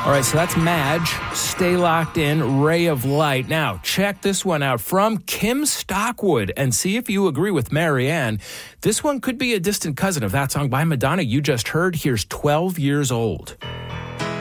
All right, so that's Madge. Stay locked in. Ray of Light. Now, check this one out from Kim Stockwood and see if you agree with Marianne. This one could be a distant cousin of that song by Madonna you just heard. Here's 12 Years Old.